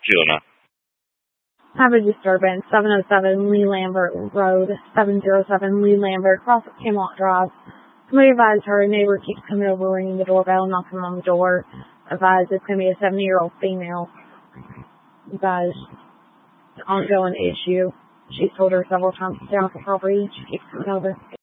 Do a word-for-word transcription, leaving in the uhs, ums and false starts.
two oh nine. Have a disturbance. seven oh seven Lee Lambert Road, seven oh seven Lee Lambert, across Camelot Drive. Somebody advised her a neighbor keeps coming over, ringing the doorbell, knocking on the door. Advised it's going to be a seventy-year-old female. Advised ongoing issue. She's told her several times to stay off the property. She keeps coming over.